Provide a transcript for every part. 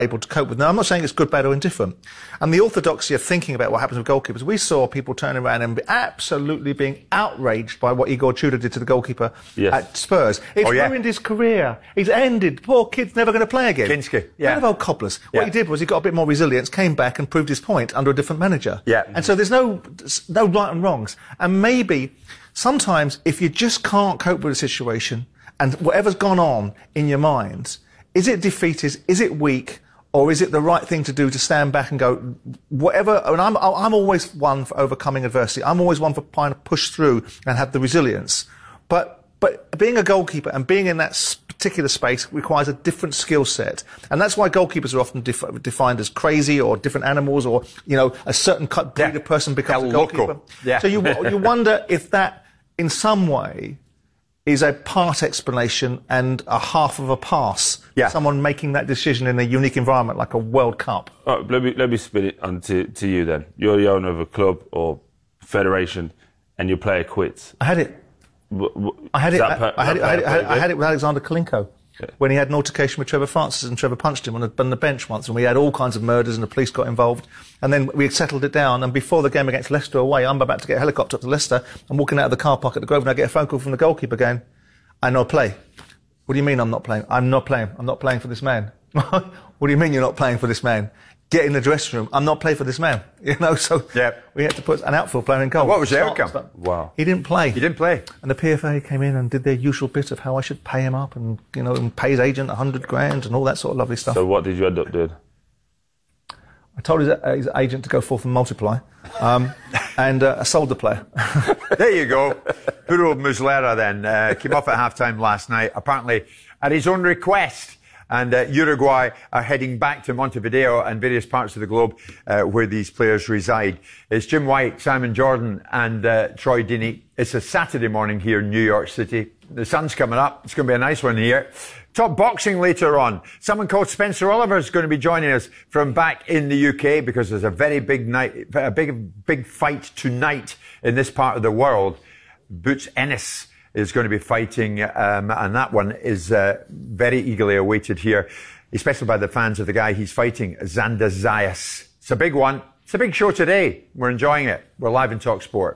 able to cope with. Now, I'm not saying it's good, bad or indifferent. And the orthodoxy of thinking about what happens with goalkeepers, we saw people turning around and absolutely being outraged by what Igor Tudor did to the goalkeeper at Spurs. It's ruined his career. He's ended. Poor kid's never going to play again. Kinski, Kind of old cobblers. What he did was he got a bit more resilience, came back and proved his point under a different manager. And so there's no right and wrongs. And maybe sometimes if you just can't cope with a situation and whatever's gone on in your mind, is it defeatist? Is it weak? Or is it the right thing to do to stand back and go, whatever? And I'm always one for overcoming adversity. I'm always one for trying to push through and have the resilience. But being a goalkeeper and being in that particular space requires a different skill set. And that's why goalkeepers are often defined as crazy or different animals, or, you know, a certain breed of person becomes a goalkeeper. So you wonder if that, in some way, is a part explanation and a half of a pass. Someone making that decision in a unique environment like a World Cup. Oh, let me spin it onto to you then. You're the owner of a club or federation, and your player quits. I had it. I had it with Alexander Kalinko. When he had an altercation with Trevor Francis and Trevor punched him on the bench once, and we had all kinds of murders and the police got involved, and then we settled it down, and before the game against Leicester away, I'm about to get a helicopter up to Leicester. I'm walking out of the car park at the Grove and I get a phone call from the goalkeeper going, "I no play." "What do you mean I'm not playing?" "I'm not playing. I'm not playing for this man." "What do you mean you're not playing for this man?" "Get in the dressing room. I'm not playing for this man." You know, so we had to put an outfield player in goal. What was the outcome? Wow. He didn't play. He didn't play. And the PFA came in and did their usual bit of how I should pay him up and, you know, and pay his agent 100 grand and all that sort of lovely stuff. So what did you end up doing? I told his agent to go forth and multiply, and I sold the player. There you go. Poor old Muslera then came off at half-time last night, apparently at his own request. And Uruguay are heading back to Montevideo and various parts of the globe where these players reside. It's Jim White, Simon Jordan and Troy Deeney. It's a Saturday morning here in New York City. The sun's coming up. It's going to be a nice one here. Top boxing later on. Someone called Spencer Oliver is going to be joining us from back in the UK because there's a very big night, a big fight tonight in this part of the world. Boots Ennis is going to be fighting, and that one is very eagerly awaited here, especially by the fans of the guy he's fighting, Xander Zayas. It's a big one. It's a big show today. We're enjoying it. We're live in Talk Sport.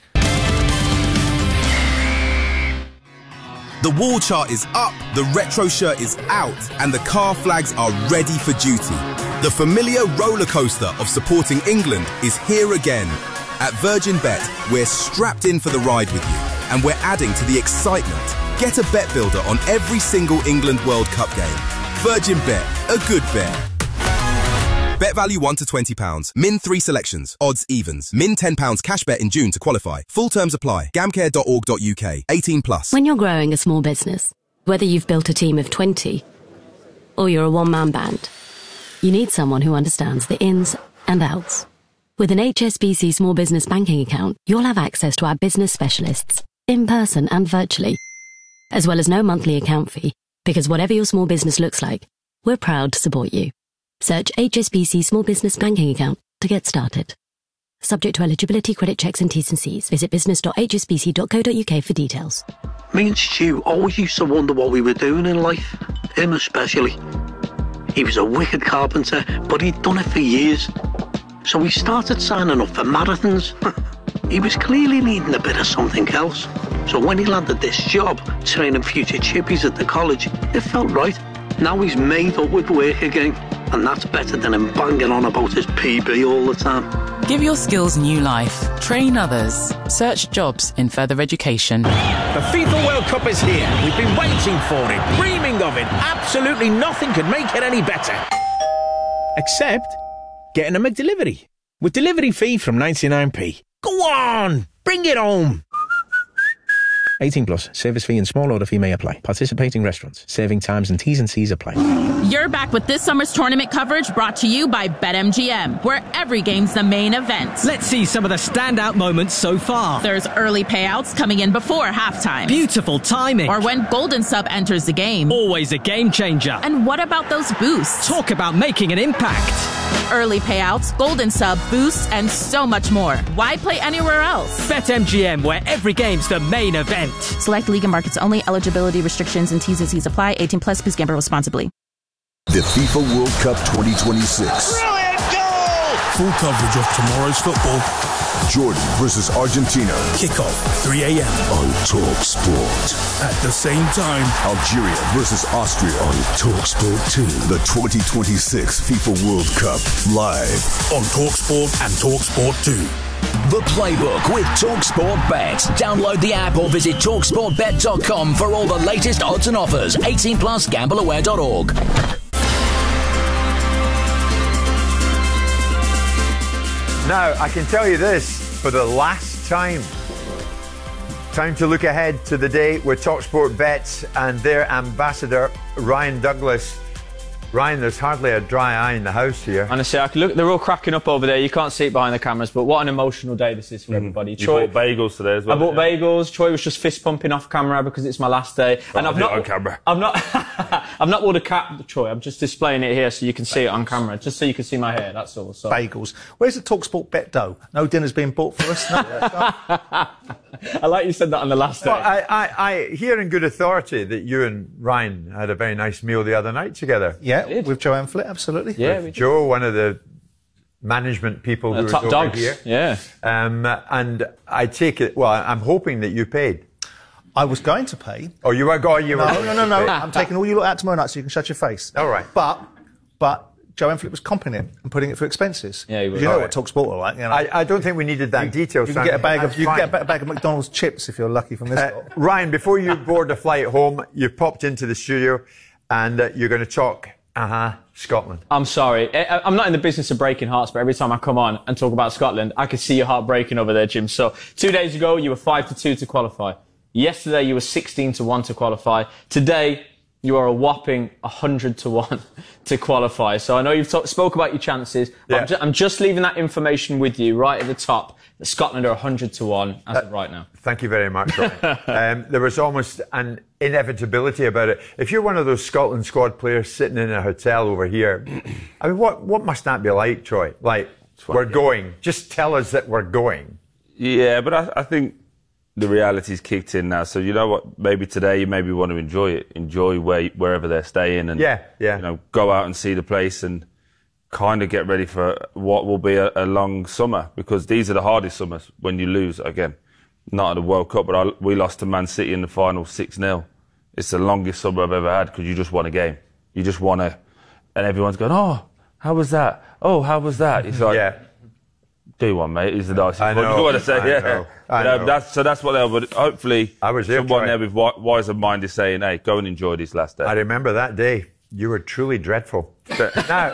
The wall chart is up, the retro shirt is out, and the car flags are ready for duty. The familiar roller coaster of supporting England is here again. At Virgin Bet, we're strapped in for the ride with you, and we're adding to the excitement. Get a bet builder on every single England World Cup game. Virgin Bet, a good bet. Bet value £1 to £20. Min 3 selections. Odds evens. Min £10 cash bet in June to qualify. Full terms apply. Gamcare.org.uk. 18 plus. When you're growing a small business, whether you've built a team of 20 or you're a one-man band, you need someone who understands the ins and outs. With an HSBC Small Business Banking account, you'll have access to our business specialists, in person and virtually, as well as no monthly account fee, because whatever your small business looks like, we're proud to support you. Search HSBC Small Business Banking Account to get started. Subject to eligibility, credit checks and T's and C's. Visit business.hsbc.co.uk for details. Me and Stu always used to wonder what we were doing in life, him especially. He was a wicked carpenter, but he'd done it for years. So we started signing up for marathons. He was clearly needing a bit of something else. So when he landed this job, training future chippies at the college, it felt right. Now he's made up with work again. And that's better than him banging on about his PB all the time. Give your skills new life. Train others. Search jobs in further education. The FIFA World Cup is here. We've been waiting for it, dreaming of it. Absolutely nothing could make it any better. Except getting a McDelivery. With delivery fee from 99p. Go on! Bring it home! 18 plus. Service fee and small order fee may apply. Participating restaurants. Serving times and T's and C's apply. You're back with this summer's tournament coverage brought to you by BetMGM, where every game's the main event. Let's see some of the standout moments so far. There's early payouts coming in before halftime. Beautiful timing. Or when Golden Sub enters the game. Always a game changer. And what about those boosts? Talk about making an impact. Early payouts, Golden Sub, boosts, and so much more. Why play anywhere else? BetMGM, where every game's the main event. Select league and markets only. Eligibility restrictions and T's and C's apply. 18 plus. Please gamble responsibly. The FIFA World Cup 2026. Brilliant goal! Full coverage of tomorrow's football. Jordan versus Argentina. Kickoff 3 a.m. on Talk Sport. At the same time, Algeria versus Austria on Talk Sport 2. The 2026 FIFA World Cup live on Talk Sport and Talk Sport 2. The Playbook with TalkSport Bet. Download the app or visit TalkSportBet.com for all the latest odds and offers. 18 plus gambleaware.org. Now, I can tell you this, for the last time to look ahead to the day with TalkSport Bets and their ambassador, Ryan Douglas. Ryan, there's hardly a dry eye in the house here. Honestly, I can look, they're all cracking up over there. You can't see it behind the cameras, but what an emotional day this is for everybody. You bought bagels today as well. I bought bagels. Troy was just fist pumping off camera because it's my last day. And I've not on camera. I've not worn a cap, Troy. I'm just displaying it here so you can see it on camera, just so you can see my hair. That's all. So. Bagels. Where's the TalkSport Bet dough? No dinner's being bought for us. No? I like you said that on the last day. Well, I hear in good authority that you and Ryan had a very nice meal the other night together. Yeah, with Joanne Flitt, absolutely. Yeah, with Joe, one of the management people who was top over dogs. here. Yeah. And I take it, well, I'm hoping that you paid. I was going to pay. Oh, you were going? No. I'm taking all you lot out tomorrow night so you can shut your face. All right. But Joanne Flitt was comping it and putting it for expenses. Yeah, you know what TalkSport are like. You know. I don't think we needed that detail. You can get a bag of McDonald's chips if you're lucky from this lot. Ryan, before you board the flight home, you popped into the studio and you're going to talk, Scotland. I'm sorry. I'm not in the business of breaking hearts, but every time I come on and talk about Scotland, I can see your heart breaking over there, Jim. So 2 days ago, you were 5-2 to qualify. Yesterday, you were 16-1 to qualify. Today, you are a whopping 100-1 to qualify. So I know you've spoke about your chances. But I'm just leaving that information with you right at the top. That Scotland are 100-1 as of right now. Thank you very much, Ryan. There was almost an inevitability about it. If you're one of those Scotland squad players sitting in a hotel over here, I mean, what must that be like, Troy? Like, we're going. Just tell us that we're going. Yeah, but I think the reality's kicked in now. So you know what? Maybe today you maybe want to enjoy it. Enjoy wherever they're staying, and you know, go out and see the place and kind of get ready for what will be a long summer, because these are the hardest summers when you lose again. Not at the World Cup, but we lost to Man City in the final 6-0. It's the longest summer I've ever had because you just won a game. You just won and everyone's going, oh, how was that? Oh, how was that? It's like, do one, mate. It's the nicest one. You know what I say? I know. That's what they'll, but hopefully someone there with wiser mind is saying, hey, go and enjoy this last day. I remember that day. You were truly dreadful. Now,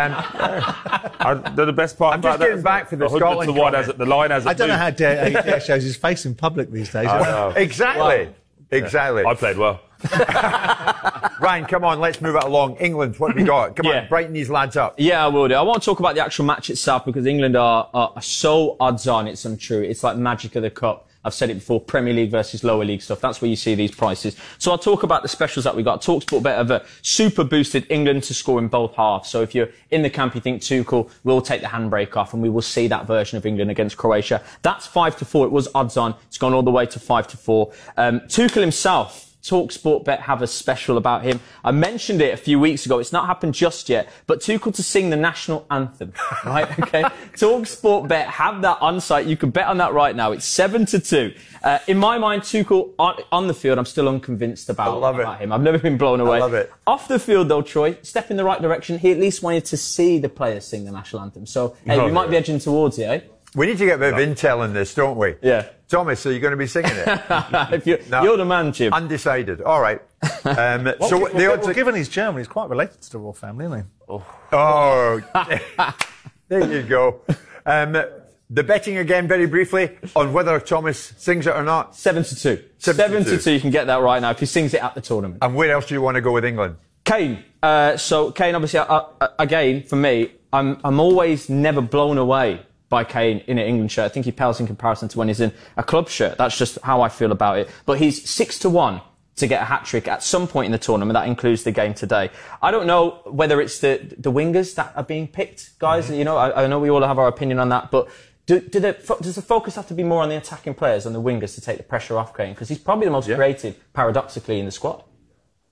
the best part. I'm just getting back for the Scotland comment. The line has. I don't know how Dare shows his face in public these days. Exactly. I played well. Ryan, come on, let's move it along. England, what have we got? Come on, brighten these lads up. Yeah, I will do. I want to talk about the actual match itself because England are so odds on, it's untrue. It's like magic of the cup. I've said it before, Premier League versus lower league stuff. That's where you see these prices. So I'll talk about the specials that we got. TalkSport Bet have super boosted England to score in both halves. So if you're in the camp, you think Tuchel will take the handbrake off and we will see that version of England against Croatia. That's 5-4. It was odds on. It's gone all the way to 5-4. Tuchel himself, TalkSport Bet have a special about him. I mentioned it a few weeks ago. It's not happened just yet, but Tuchel to sing the national anthem, right? Okay. TalkSport Bet have that on site. You can bet on that right now. It's 7-2. In my mind, Tuchel on the field, I'm still unconvinced about him. I've never been blown away. I love it. Off the field, though, Troy, step in the right direction. He at least wanted to see the players sing the national anthem. So, hey, we might be edging towards it, eh? We need to get a bit of intel in this, don't we? Yeah. Thomas, are you going to be singing it? You're the man, Jim. Undecided. All right. Given he's German, he's quite related to the royal family, isn't he? Oh. There you go. The betting again, very briefly, on whether Thomas sings it or not. 7-2. 7-2. You can get that right now if he sings it at the tournament. And where else do you want to go with England? Kane. So Kane, obviously, again, for me, I'm always never blown away by Kane in an England shirt. I think he pales in comparison to when he's in a club shirt. That's just how I feel about it. But he's 6-1 to get a hat-trick at some point in the tournament. That includes the game today. I don't know whether it's the wingers that are being picked, guys. Mm-hmm. You know, I know we all have our opinion on that, but does the focus have to be more on the attacking players, on the wingers, to take the pressure off Kane? Because he's probably the most creative, paradoxically, in the squad.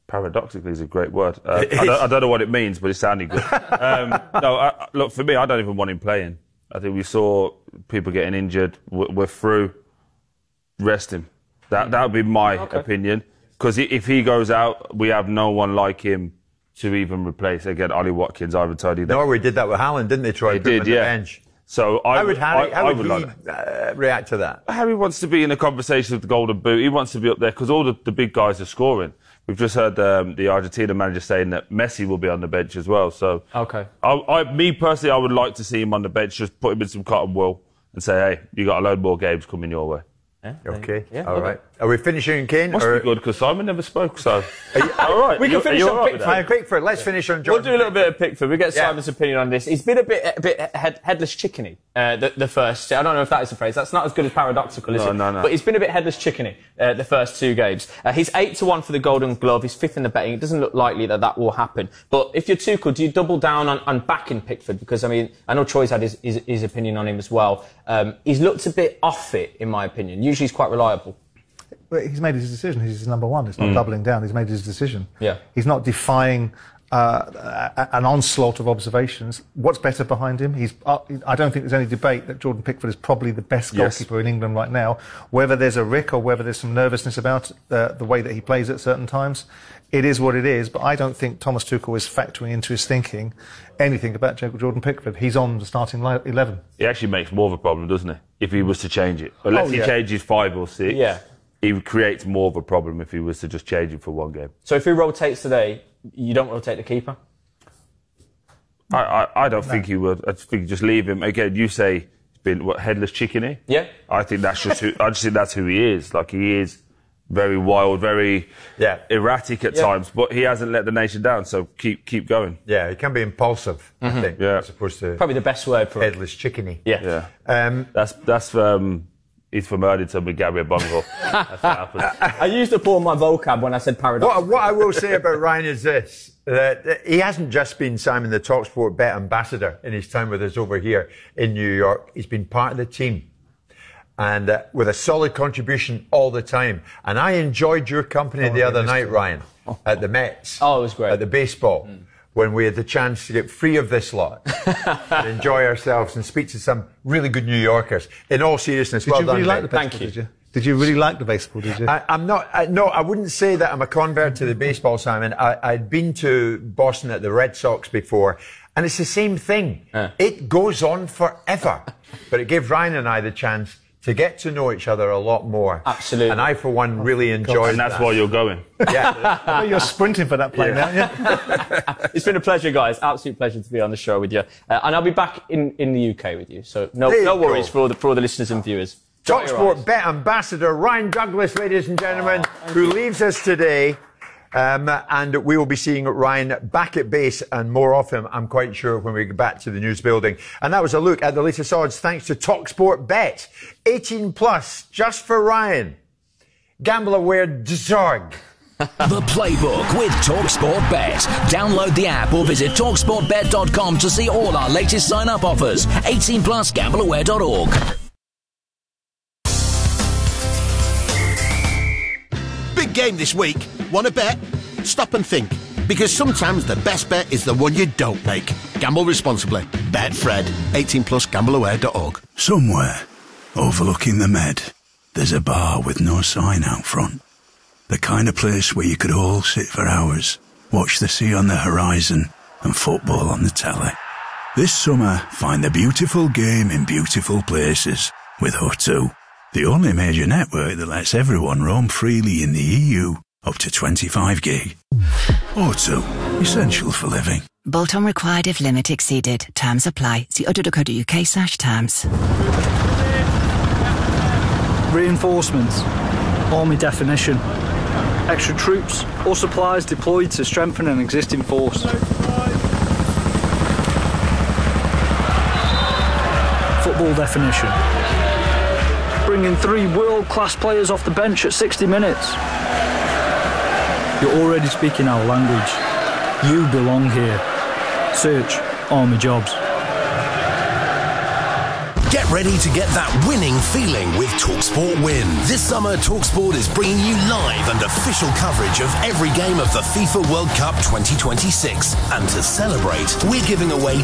Paradoxically is a great word. I don't know what it means, but it sounded good. Look, for me, I don't even want him playing. I think we saw people getting injured. We're through. Rest him. That would be my opinion. Because if he goes out, we have no one like him to even replace. Again, Ollie Watkins, Ivan Toney. Norway did that with Haaland, didn't they, Troy? They did, yeah. Bench. So how would he react to that? Harry wants to be in a conversation with the Golden Boot. He wants to be up there because all the big guys are scoring. We've just heard the Argentina manager saying that Messi will be on the bench as well. So, me personally, I would like to see him on the bench, just put him in some cotton wool and say, hey, you got a load more games coming your way. Yeah, okay. Yeah, all right. Are we finishing, Kane? Must be good because Simon never spoke. So, all right. We can finish on Pickford. Let's finish on Jordan. We'll do a little bit of Pickford. We get Simon's opinion on this. He's been a bit headless chickeny. The first. I don't know if that is a phrase. That's not as good as paradoxical, is it? No. But he's been a bit headless chickeny the first 2 games. He's 8-1 for the Golden Glove. He's 5th in the betting. It doesn't look likely that will happen. But if you're Tuchel, do you double down on backing Pickford? Because I mean, I know Troy's had his opinion on him as well. He's looked a bit off it, in my opinion. Usually he's quite reliable. But he's made his decision. He's his number one. It's not doubling down. He's made his decision. Yeah. He's not defying an onslaught of observations. What's better behind him? I don't think there's any debate that Jordan Pickford is probably the best goalkeeper in England right now. Whether there's a rick or whether there's some nervousness about the way that he plays at certain times, it is what it is. But I don't think Thomas Tuchel is factoring into his thinking anything about Jordan Pickford. He's on the starting 11. He actually makes more of a problem, doesn't he? If he was to change it. Unless he changes 5 or 6. Yeah. He creates more of a problem if he was to just change it for one game. So if he rotates today, you don't rotate the keeper? I don't think he would. I think just leave him. Again, you say he's been headless chickeny. Yeah. I think that's just I just think that's who he is. Like, he is very wild, very erratic at times, but he hasn't let the nation down. So keep going. Yeah, he can be impulsive. I think. Yeah. As opposed to probably the best word for headless chickeny. Yeah. That's he's from Erdington with Gabriel Bungle. That's what happens. I used up all my vocab when I said paradox. What I will say about Ryan is this, that he hasn't just been, Simon, the TalkSport Bet ambassador in his time with us over here in New York. He's been part of the team and with a solid contribution all the time. And I enjoyed your company the other night, Ryan, at the Mets. Oh, it was great. At the baseball. When we had the chance to get free of this lot and enjoy ourselves and speak to some really good New Yorkers. In all seriousness, well done. Did you really like the baseball, did you? Did you really like the baseball, did you? I wouldn't say that I'm a convert to the baseball, Simon. I'd been to Boston at the Red Sox before, and it's the same thing. It goes on forever. But it gave Ryan and I the chance to get to know each other a lot more. Absolutely. And I, for one, really enjoyed And that's why you're going. Yeah. You're sprinting for that plane now, It's been a pleasure, guys. Absolute pleasure to be on the show with you. And I'll be back in the UK with you. So no worries for all the listeners and viewers. TalkSport Bet ambassador Ryan Douglas, ladies and gentlemen, who leaves us today. And we will be seeing Ryan back at base and more of him, I'm quite sure, when we get back to the news building. And that was a look at the latest odds thanks to TalkSport Bet. 18 plus, just for Ryan. GambleAware.org. The Playbook with TalkSport Bet. Download the app or visit TalkSportBet.com to see all our latest sign-up offers. 18 plus, GambleAware.org. Big game this week. Want to bet? Stop and think. Because sometimes the best bet is the one you don't make. Gamble responsibly. Betfred. 18 plus, GambleAware.org. Somewhere, overlooking the Med, there's a bar with no sign out front. The kind of place where you could all sit for hours, watch the sea on the horizon and football on the telly. This summer, find the beautiful game in beautiful places with O2, the only major network that lets everyone roam freely in the EU up to 25 gig. O2, essential for living. Bolt-on required if limit exceeded. Terms apply. See odo.co.uk/terms. Reinforcements. Army definition. Extra troops or supplies deployed to strengthen an existing force. Football definition. Bringing 3 world-class players off the bench at 60 minutes. You're already speaking our language. You belong here. Search Army Jobs. Get ready to get that winning feeling with TalkSport Win. This summer, TalkSport is bringing you live and official coverage of every game of the FIFA World Cup 2026. And to celebrate, we're giving away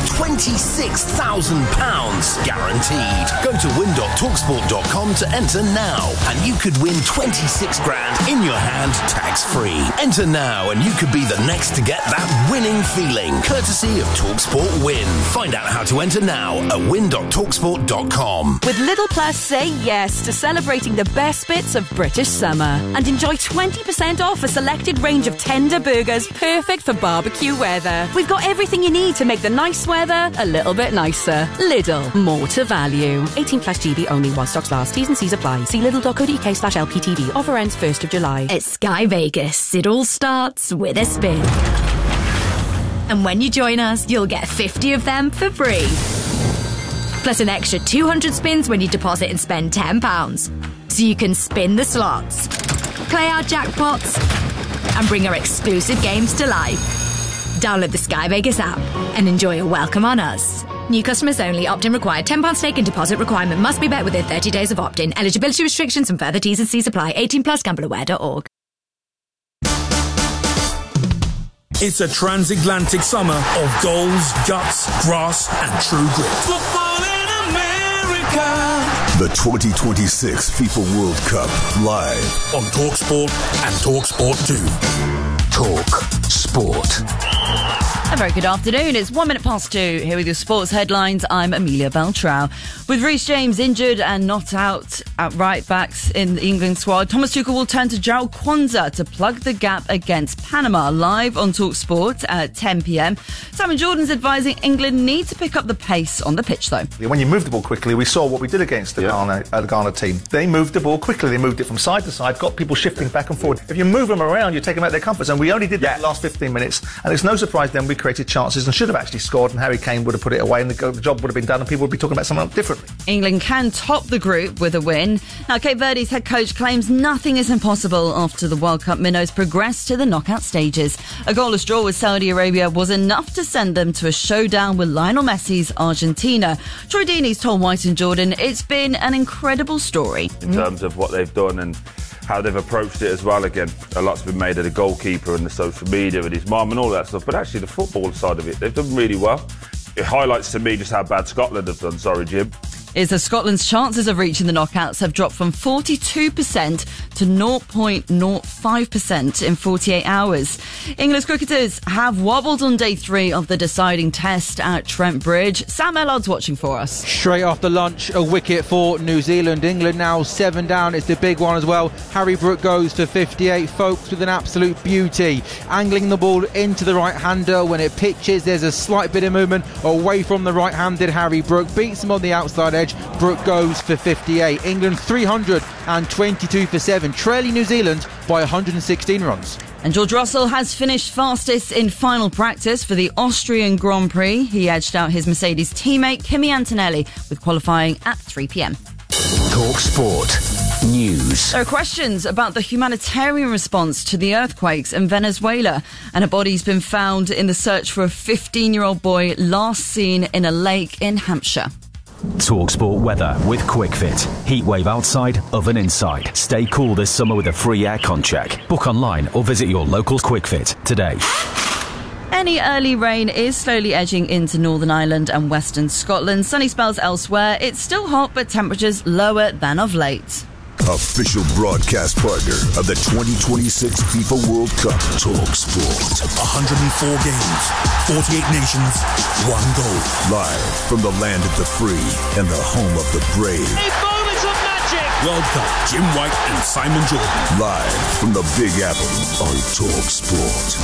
£26,000 guaranteed. Go to win.talksport.com to enter now, and you could win 26 grand in your hand, tax-free. Enter now, and you could be the next to get that winning feeling, courtesy of TalkSport Win. Find out how to enter now at win.talksport.com. With Lidl Plus, say yes to celebrating the best bits of British summer and enjoy 20% off a selected range of tender burgers perfect for barbecue weather. We've got everything you need to make the nice weather a little bit nicer. Lidl, more to value. 18 plus GB only while stocks last. T's and C's apply. See lidl.co.uk/LPTV. Offer ends 1st of July. At Sky Vegas, it all starts with a spin. And when you join us, you'll get 50 of them for free. Plus an extra 200 spins when you deposit and spend £10. So you can spin the slots, play our jackpots, and bring our exclusive games to life. Download the Sky Vegas app and enjoy a welcome on us. New customers only. Opt-in required. £10 stake and deposit requirement must be met within 30 days of opt-in. Eligibility restrictions and further T's and C's apply. 18 plus. Gambleaware.org. It's a transatlantic summer of goals, guts, grass, and true grit. Football in America. The 2026 FIFA World Cup live on TalkSport and TalkSport 2. Talk Sport. A very good afternoon. It's 1 minute past 2. Here with your sports headlines. I'm Amelia Beltrao. With Reece James injured and not out at right backs in the England squad, Thomas Tuchel will turn to João Kwanzaa to plug the gap against Panama. Live on TalkSport at 10 p.m. Simon Jordan's advising England need to pick up the pace on the pitch, though. When you move the ball quickly, we saw what we did against the Ghana team. They moved the ball quickly. They moved it from side to side, got people shifting back and forward. If you move them around, you take them out of their comfort zone. We only did that in the last 15 minutes, and it's no surprise then we created chances and should have actually scored, and Harry Kane would have put it away and the job would have been done and people would be talking about something differently. England can top the group with a win. Now, Cape Verde's head coach claims nothing is impossible after the World Cup minnows progressed to the knockout stages. A goalless draw with Saudi Arabia was enough to send them to a showdown with Lionel Messi's Argentina. Troy Deeney's told White and Jordan it's been an incredible story. In terms of what they've done and how they've approached it as well. Again, a lot's been made of the goalkeeper and the social media and his mum and all that stuff, but actually the football side of it, they've done really well. It highlights to me just how bad Scotland have done. Sorry, Jim. Is that Scotland's chances of reaching the knockouts have dropped from 42% to 0.05% in 48 hours. England's cricketers have wobbled on day 3 of the deciding test at Trent Bridge. Sam Ellard's watching for us. Straight after lunch, a wicket for New Zealand. England now 7 down. It's the big one as well. Harry Brook goes for 58, folks, with an absolute beauty. Angling the ball into the right-hander. When it pitches, there's a slight bit of movement away from the right-handed Harry Brook. Beats him on the outside edge. Brook goes for 58. England 322 for 7, trailing New Zealand by 116 runs. And George Russell has finished fastest in final practice for the Austrian Grand Prix. He edged out his Mercedes teammate Kimi Antonelli with qualifying at 3 p.m. Talk Sport News. There are questions about the humanitarian response to the earthquakes in Venezuela, and a body's been found in the search for a 15-year-old boy last seen in a lake in Hampshire. TalkSport weather with QuickFit. Heatwave outside, oven inside. Stay cool this summer with a free aircon check. Book online or visit your local QuickFit today. Any early rain is slowly edging into Northern Ireland and Western Scotland. Sunny spells elsewhere. It's still hot, but temperatures lower than of late. Official broadcast partner of the 2026 FIFA World Cup, TalkSport. 104 games, 48 nations, 1 goal. Live from the land of the free and the home of the brave. A moment of magic! World Cup, Jim White and Simon Jordan. Live from the Big Apple on TalkSport.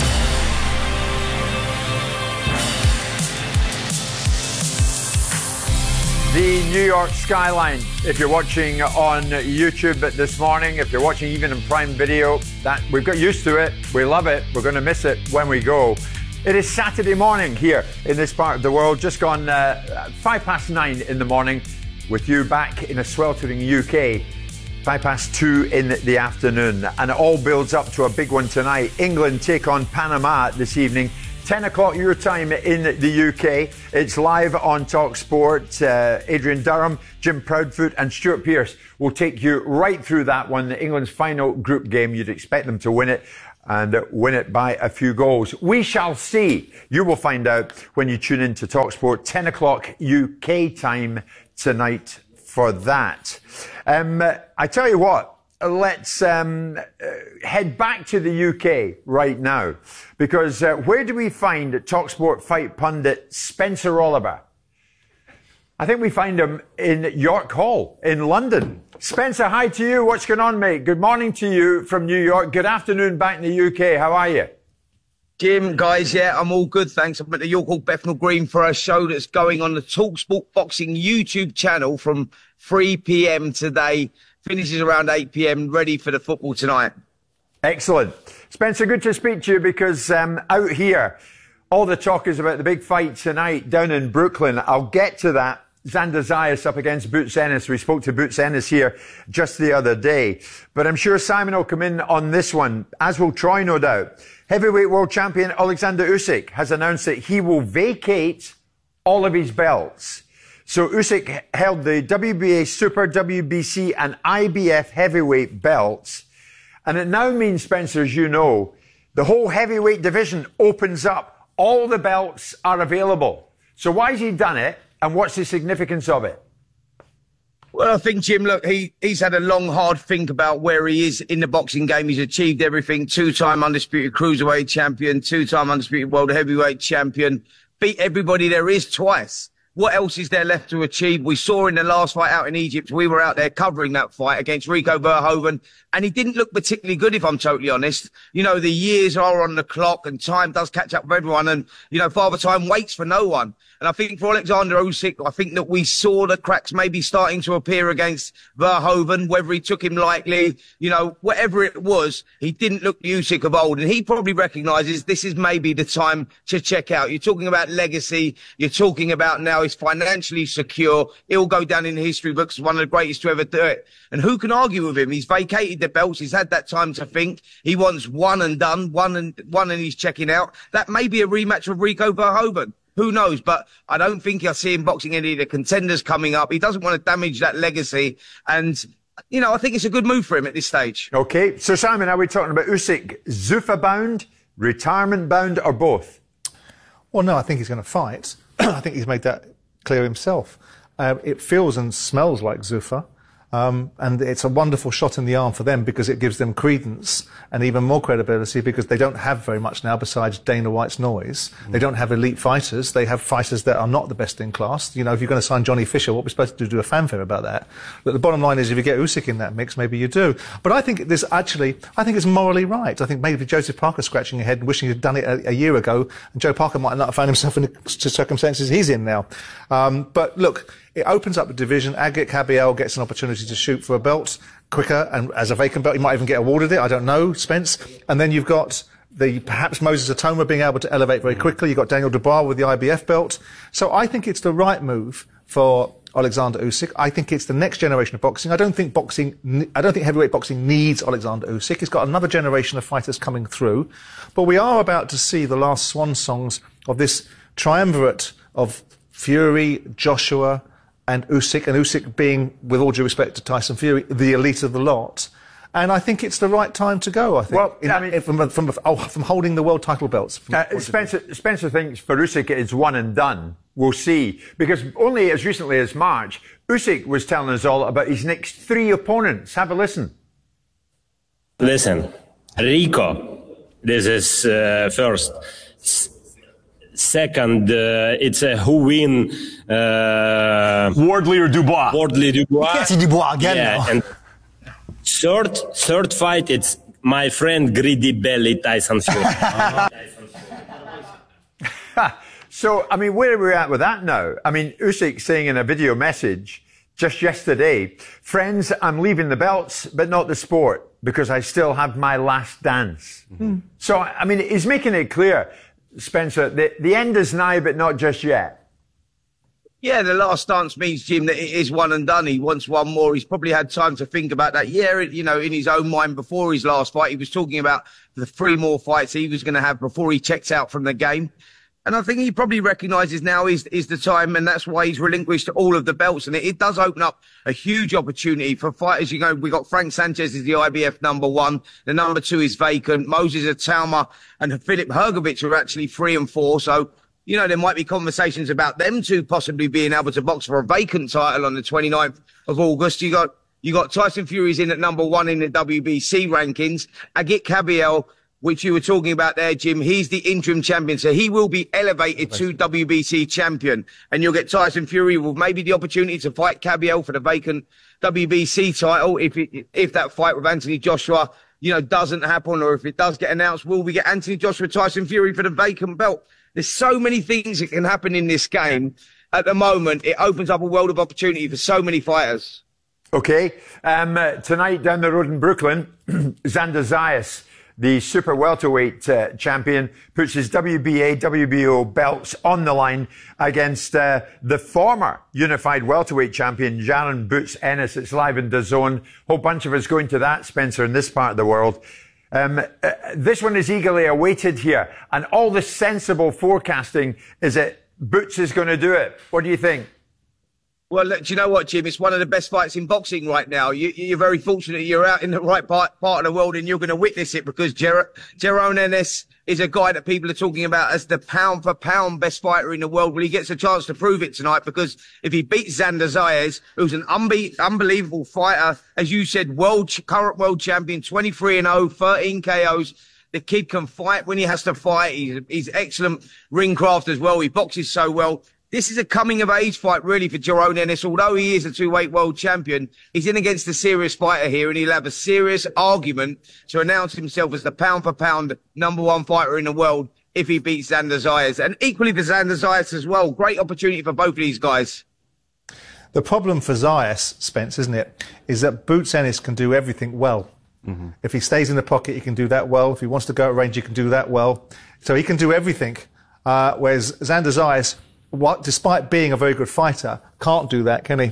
The New York skyline. If you're watching on YouTube this morning, if you're watching even in Prime Video, that we've got used to it. We love it. We're going to miss it when we go. It is Saturday morning here in this part of the world. Just gone 9:05 in the morning, with you back in a sweltering UK. 2:05 in the afternoon, and it all builds up to a big one tonight. England take on Panama this evening. 10 o'clock your time in the UK. It's live on TalkSport. Adrian Durham, Jim Proudfoot and Stuart Pearce will take you right through that one, England's final group game. You'd expect them to win it and win it by a few goals. We shall see. You will find out when you tune in to TalkSport, 10 o'clock UK time tonight for that. I tell you what, let's head back to the UK right now, because where do we find TalkSport fight pundit Spencer Oliver? I think we find him in York Hall in London. Spencer, hi to you. What's going on, mate? Good morning to you from New York. Good afternoon back in the UK. How are you? Jim, guys, yeah, I'm all good, thanks. I'm at the York Hall Bethnal Green for a show that's going on the TalkSport Boxing YouTube channel from 3 p.m. today. Finishes around 8 p.m, ready for the football tonight. Excellent. Spencer, good to speak to you, because out here, all the talk is about the big fight tonight down in Brooklyn. I'll get to that. Xander Zayas up against Boots Ennis. We spoke to Boots Ennis here just the other day. But I'm sure Simon will come in on this one, as will Troy, no doubt. Heavyweight world champion Alexander Usyk has announced that he will vacate all of his belts. So Usyk held the WBA Super, WBC and IBF heavyweight belts. And it now means, Spencer, as you know, the whole heavyweight division opens up. All the belts are available. So why has he done it? And what's the significance of it? Well, I think, Jim, look, he's had a long, hard think about where he is in the boxing game. He's achieved everything. 2-time undisputed cruiserweight champion, 2-time undisputed world heavyweight champion, beat everybody there is twice. What else is there left to achieve? We saw in the last fight out in Egypt, we were out there covering that fight against Rico Verhoeven, and he didn't look particularly good, if I'm totally honest. You know, the years are on the clock and time does catch up with everyone, and, you know, Father Time waits for no one. And I think for Alexander Usyk, I think that we saw the cracks maybe starting to appear against Verhoeven, whether he took him lightly, you know, whatever it was, he didn't look the Usyk of old. And he probably recognises this is maybe the time to check out. You're talking about legacy. You're talking about now he's financially secure. He'll go down in the history books as one of the greatest to ever do it. And who can argue with him? He's vacated the belts. He's had that time to think. He wants one and done, one and he's checking out. That may be a rematch with Rico Verhoeven. Who knows? But I don't think I see him boxing any of the contenders coming up. He doesn't want to damage that legacy. And, you know, I think it's a good move for him at this stage. OK. So, Simon, are we talking about Usyk Zuffa bound, retirement bound, or both? Well, no, I think he's going to fight. I think he's made that clear himself. It feels and smells like Zuffa. And it's a wonderful shot in the arm for them, because it gives them credence and even more credibility, because they don't have very much now besides Dana White's noise. They don't have elite fighters. They have fighters that are not the best in class. You know, if you're going to sign Johnny Fisher, what we're supposed to do a fanfare about that. But the bottom line is, if you get Usyk in that mix, maybe you do. But I think I think it's morally right. I think maybe Joseph Parker scratching your head and wishing he'd done it a year ago, and Joe Parker might not have found himself in the circumstances he's in now. But look, it opens up the division. Agit Kabiel gets an opportunity to shoot for a belt quicker, and as a vacant belt, he might even get awarded it. I don't know, Spence. And then you've got perhaps Moses Atoma being able to elevate very quickly. You've got Daniel Dubois with the IBF belt. So I think it's the right move for Alexander Usyk. I think it's the next generation of boxing. I don't think heavyweight boxing needs Alexander Usyk. It's got another generation of fighters coming through. But we are about to see the last swan songs of this triumvirate of Fury, Joshua, and Usyk being, with all due respect to Tyson Fury, the elite of the lot. And I think it's the right time to go, I think. Well, from holding the world title belts. Spencer thinks for Usyk it's one and done. We'll see. Because only as recently as March, Usyk was telling us all about his next 3 opponents. Have a listen. Listen, Rico, this is first. Second, it's a who win. Wardley or Dubois? Wardley, Dubois. You can't see Dubois again. Yeah, and third fight, it's my friend Greedy Belly Tyson Fury. So, I mean, where are we at with that now? I mean, Usyk saying in a video message just yesterday, friends, I'm leaving the belts, but not the sport, because I still have my last dance. Mm-hmm. So, I mean, he's making it clear, Spencer, the end is nigh, but not just yet. Yeah, the last dance means, Jim, that it is one and done. He wants one more. He's probably had time to think about that. Yeah, you know, in his own mind before his last fight, he was talking about the 3 more fights he was going to have before he checked out from the game. And I think he probably recognises now is the time, and that's why he's relinquished all of the belts. And it does open up a huge opportunity for fighters. You know, we got Frank Sanchez is the IBF number 1. The number 2 is vacant. Moses Atauma and Philip Hrgovic are actually 3 and 4. So, you know, there might be conversations about them two possibly being able to box for a vacant title on the 29th of August. You got Tyson Fury's in at number 1 in the WBC rankings. Agit Kabayel, which you were talking about there, Jim, he's the interim champion. So he will be elevated to WBC champion. And you'll get Tyson Fury with maybe the opportunity to fight Kabayel for the vacant WBC title. If that fight with Anthony Joshua, you know, doesn't happen, or if it does get announced, will we get Anthony Joshua, Tyson Fury for the vacant belt? There's so many things that can happen in this game. At the moment, it opens up a world of opportunity for so many fighters. Okay. Tonight down the road in Brooklyn, Xander Zayas, the super welterweight champion, puts his WBA, WBO belts on the line against the former unified welterweight champion, Jaron Boots Ennis. It's live in DAZN. Whole bunch of us going to that, Spencer, in this part of the world. This one is eagerly awaited here, and all the sensible forecasting is that Boots is going to do it. What do you think? Well, look, do you know what, Jim? It's one of the best fights in boxing right now. You're very fortunate you're out in the right part of the world and you're going to witness it, because Jaron Ennis is a guy that people are talking about as the pound-for-pound best fighter in the world. Well, he gets a chance to prove it tonight, because if he beats Xander Zayas, who's an unbelievable fighter, as you said, current world champion, 23-0, 13 KOs. The kid can fight when he has to fight. He's excellent ring craft as well. He boxes so well. This is a coming-of-age fight, really, for Jaron Ennis. Although he is a 2-weight world champion, he's in against a serious fighter here, and he'll have a serious argument to announce himself as the pound-for-pound number 1 fighter in the world if he beats Xander Zayas. And equally for Xander Zayas as well. Great opportunity for both of these guys. The problem for Zayas, Spence, isn't it, is that Boots Ennis can do everything well. Mm-hmm. If he stays in the pocket, he can do that well. If he wants to go at range, he can do that well. So he can do everything, whereas Xander Zayas, despite being a very good fighter, can't do that, can he?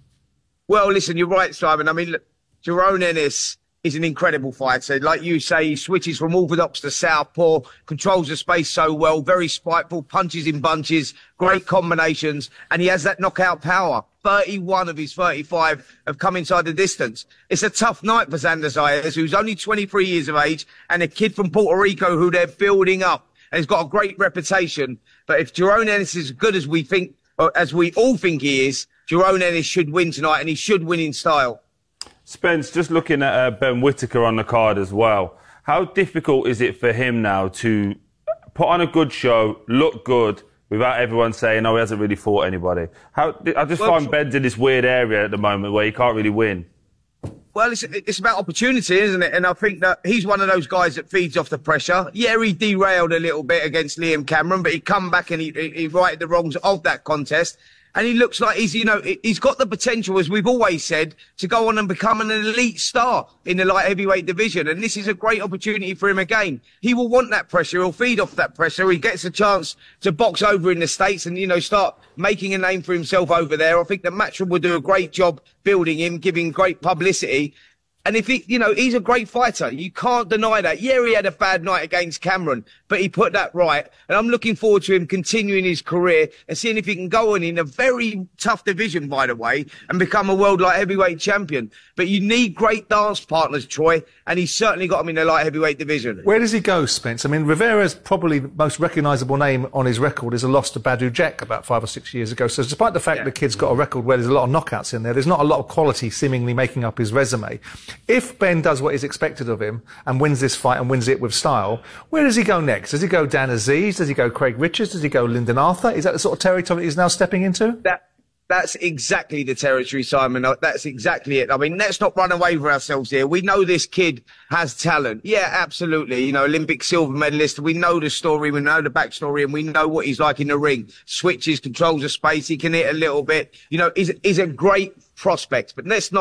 Well, listen, you're right, Simon. I mean, look, Jaron Ennis is an incredible fighter. Like you say, he switches from orthodox to southpaw, controls the space so well, very spiteful, punches in bunches, great combinations, and he has that knockout power. 31 of his 35 have come inside the distance. It's a tough night for Xander Zayas, who's only 23 years of age, and a kid from Puerto Rico who they're building up. And he's got a great reputation. But if Jaron Ennis is as good as we think, or as we all think he is, Jaron Ennis should win tonight, and he should win in style. Spence, just looking at Ben Whittaker on the card as well, how difficult is it for him now to put on a good show, look good, without everyone saying, oh, he hasn't really fought anybody? I just find Ben's in this weird area at the moment where he can't really win. Well, it's about opportunity, isn't it? And I think that he's one of those guys that feeds off the pressure. Yeah, he derailed a little bit against Liam Cameron, but he come back and he righted the wrongs of that contest. And he looks like he's got the potential, as we've always said, to go on and become an elite star in the light heavyweight division. And this is a great opportunity for him again. He will want that pressure. He'll feed off that pressure. He gets a chance to box over in the States and, start making a name for himself over there. I think that Matchroom will do a great job building him, giving great publicity. And if he's a great fighter. You can't deny that. Yeah, he had a bad night against Cameron, but he put that right. And I'm looking forward to him continuing his career and seeing if he can go on in a very tough division, by the way, and become a world light heavyweight champion. But you need great dance partners, Troy, and he's certainly got him in the light heavyweight division. Where does he go, Spence? I mean, Rivera's probably the most recognisable name on his record is a loss to Badou Jack about 5 or 6 years ago. So despite the fact the kid's got a record where there's a lot of knockouts in there's not a lot of quality seemingly making up his resume. If Ben does what is expected of him and wins this fight and wins it with style, where does he go next? Does he go Dan Aziz? Does he go Craig Richards? Does he go Lyndon Arthur? Is that the sort of territory he's now stepping into? That's exactly the territory, Simon. That's exactly it. I mean, let's not run away with ourselves here. We know this kid has talent. Yeah, absolutely. Olympic silver medalist. We know the story. We know the backstory, and we know what he's like in the ring. Switches, controls the space. He can hit a little bit. He's a great prospect. But let's not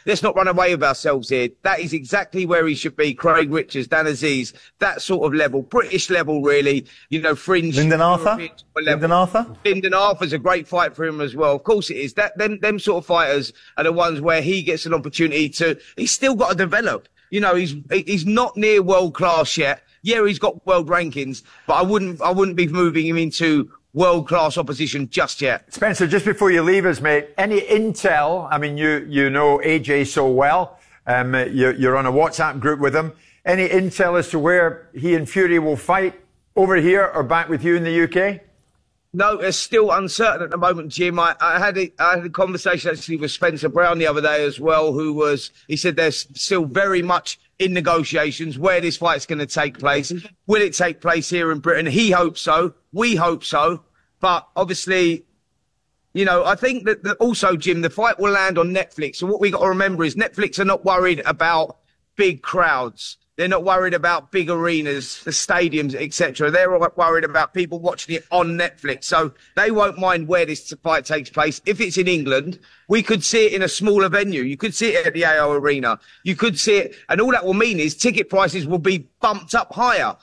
let's not run away with ourselves here. That is exactly where he should be. Craig Richards, Dan Aziz, that sort of level, British level, really. You know, fringe. Lyndon Arthur. Lyndon Arthur's a great fight for him as well. Of course it is. Them sort of fighters are the ones where he gets an opportunity to. He's still got to develop. You know, he's not near world class yet. Yeah, he's got world rankings, but I wouldn't be moving him into world-class opposition just yet. Spencer, just before you leave us, mate, any intel? I mean, you know AJ so well. You're on a WhatsApp group with him. Any intel as to where he and Fury will fight over here or back with you in the UK? No, it's still uncertain at the moment, Jim. I had a conversation actually with Spencer Brown the other day as well, he said there's still very much in negotiations where this fight's going to take place. Will it take place here in Britain? He hopes so. We hope so. But obviously, you know, I think that also, Jim, the fight will land on Netflix. So what we got to remember is Netflix are not worried about big crowds. They're not worried about big arenas, the stadiums, etc. They're worried about people watching it on Netflix. So they won't mind where this fight takes place. If it's in England, we could see it in a smaller venue. You could see it at the AO Arena. You could see it, and all that will mean is ticket prices will be bumped up higher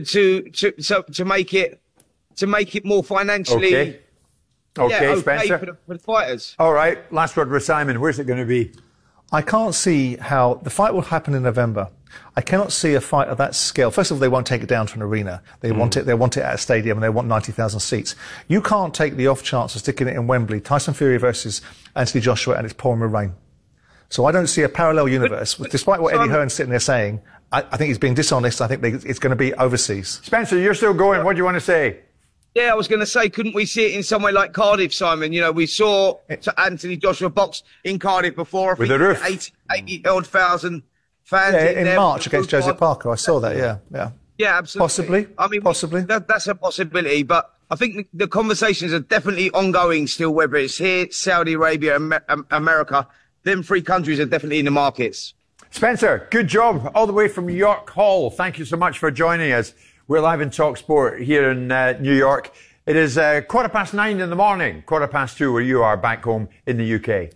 to make it more financially. Okay, Spencer. For the fighters. All right. Last word with Simon. Where's it going to be? I can't see how the fight will happen in November. I cannot see a fight of that scale. First of all, they won't take it down to an arena. They want it at a stadium, and they want 90,000 seats. You can't take the off chance of sticking it in Wembley, Tyson Fury versus Anthony Joshua, and it's pouring with rain. So I don't see a parallel universe. Despite what Eddie Hearn's sitting there saying, I think he's being dishonest. I think it's going to be overseas. Spencer, you're still going. What do you want to say? Yeah, I was going to say, couldn't we see it in somewhere like Cardiff, Simon? You know, we saw Anthony Joshua box in Cardiff before. With the roof. 80-odd thousand fans in March against Joseph Parker. I saw that, yeah. Yeah, absolutely. Possibly. That's a possibility, but I think the conversations are definitely ongoing still, whether it's here, Saudi Arabia, America. Them three countries are definitely in the markets. Spencer, good job all the way from York Hall. Thank you so much for joining us. We're live in TalkSport here in New York. It is 9:15 in the morning, 2:15 where you are back home in the UK.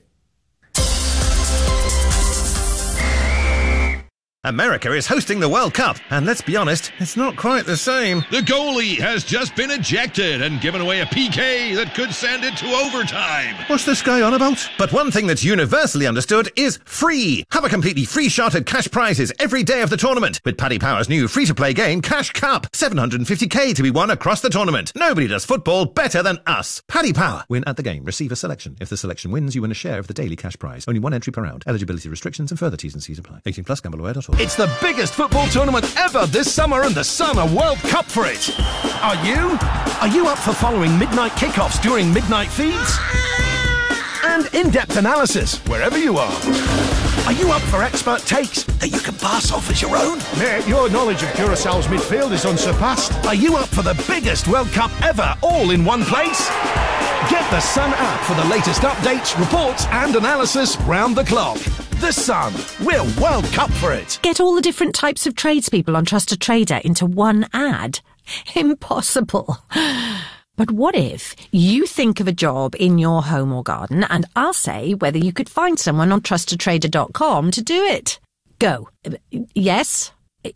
America is hosting the World Cup, and let's be honest, it's not quite the same. The goalie has just been ejected and given away a PK that could send it to overtime. What's this guy on about? But one thing that's universally understood is free. Have a completely free shot at cash prizes every day of the tournament with Paddy Power's new free-to-play game, Cash Cup. $750k to be won across the tournament. Nobody does football better than us. Paddy Power. Win at the game. Receive a selection. If the selection wins, you win a share of the daily cash prize. Only one entry per round. Eligibility restrictions and further T's and C's apply. 18 plus GambleAware.org. It's the biggest football tournament ever this summer, and the Sun are World Cup for it. Are you? Are you up for following midnight kickoffs during midnight feeds? And in-depth analysis wherever you are. Are you up for expert takes that you can pass off as your own? Mate, your knowledge of Curaçao's midfield is unsurpassed. Are you up for the biggest World Cup ever, all in one place? Get the Sun app for the latest updates, reports and analysis round the clock. The Sun. We're World Cup for it. Get all the different types of tradespeople on Trusted Trader into one ad. Impossible. But what if you think of a job in your home or garden and I'll say whether you could find someone on trustedtrader.com to do it? Go. Yes.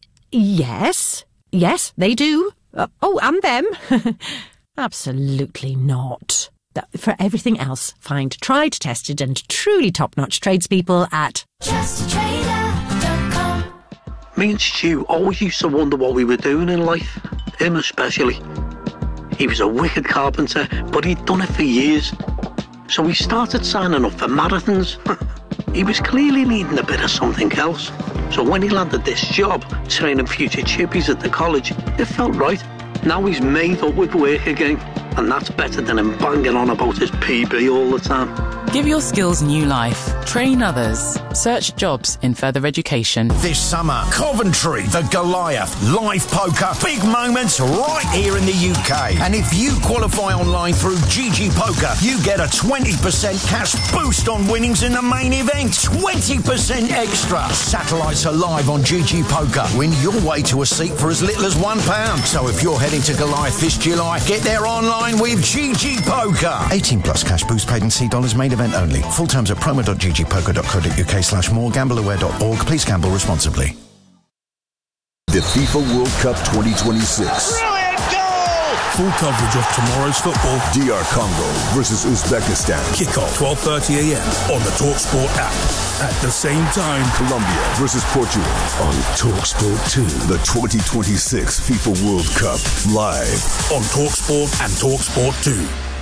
Yes. Yes, they do. Oh, and them. Absolutely not. For everything else, find tried, tested and truly top-notch tradespeople at trustedtrader.com. Me and Stu always used to wonder what we were doing in life, him especially. He was a wicked carpenter, but he'd done it for years. So we started signing up for marathons. He was clearly needing a bit of something else. So when he landed this job, training future chippies at the college, it felt right. Now he's made up with work again, and that's better than him banging on about his PB all the time. Give your skills new life. Train others. Search jobs in further education. This summer, Coventry, the Goliath, live poker, big moments right here in the UK. And if you qualify online through GG Poker, you get a 20% cash boost on winnings in the main event. 20% extra. Satellites are live on GG Poker. Win your way to a seat for as little as £1. So if you're heading to Goliath this July, get there online with GG Poker. 18 plus cash boost paid in $C, main event event only. Full terms at promo.ggpoker.co.uk/more. Gambleaware.org. Please gamble responsibly. The FIFA World Cup 2026. Full coverage of tomorrow's football. DR Congo versus Uzbekistan. Kickoff 12:30 a.m. on the TalkSport app. At the same time, Colombia versus Portugal on TalkSport 2. The 2026 FIFA World Cup live on TalkSport and TalkSport 2.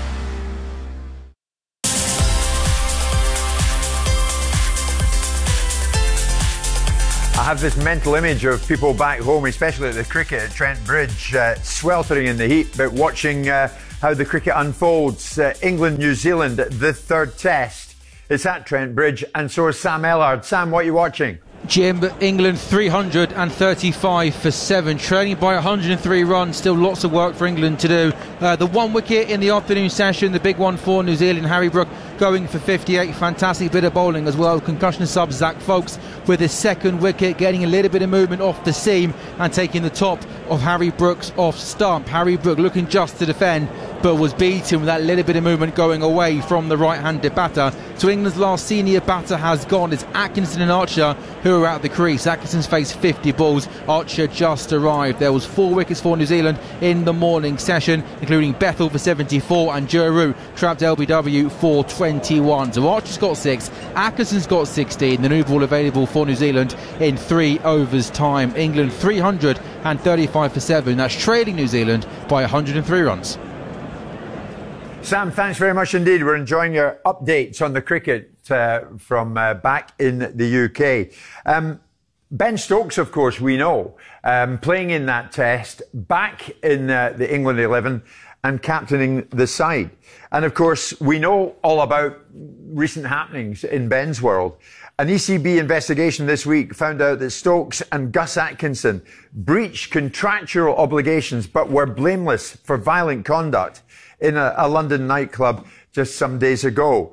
I have this mental image of people back home, especially at the cricket at Trent Bridge, sweltering in the heat, but watching how the cricket unfolds. England-New Zealand, the third test. It's at Trent Bridge, and so is Sam Ellard. Sam, what are you watching? Jim, England 335 for 7, trailing by 103 runs. Still lots of work for England to do. The one wicket in the afternoon session, the big one for New Zealand, Harry Brook going for 58. Fantastic bit of bowling as well. Concussion sub Zach Folkes with his second wicket, getting a little bit of movement off the seam and taking the top of Harry Brook's off stump. Harry Brook looking just to defend, but was beaten with that little bit of movement going away from the right-handed batter. So England's last senior batter has gone. It's Atkinson and Archer who are at the crease. Atkinson's faced 50 balls. Archer just arrived. There was 4 wickets for New Zealand in the morning session, including Bethel for 74 and Joe Root trapped LBW for 21. So Archer's got 6, Atkinson's got 16. The new ball available for New Zealand in 3 overs time. England 335 for 7. That's trailing New Zealand by 103 runs. Sam, thanks very much indeed. We're enjoying your updates on the cricket from back in the UK. Ben Stokes, of course, we know, playing in that test, back in the England 11 and captaining the side. And, of course, we know all about recent happenings in Ben's world. An ECB investigation this week found out that Stokes and Gus Atkinson breached contractual obligations but were blameless for violent conduct in a London nightclub just some days ago.